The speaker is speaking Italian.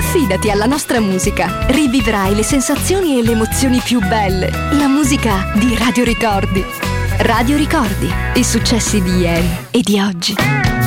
Affidati alla nostra musica. Rivivrai le sensazioni e le emozioni più belle. La musica di Radio Ricordi. Radio Ricordi, i successi di ieri e di oggi.